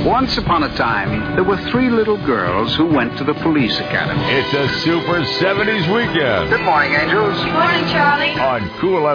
Once upon a time, there were 3 little girls who went to the police academy. It's a super 70s weekend. Good morning, angels. Good morning, Charlie. On Cool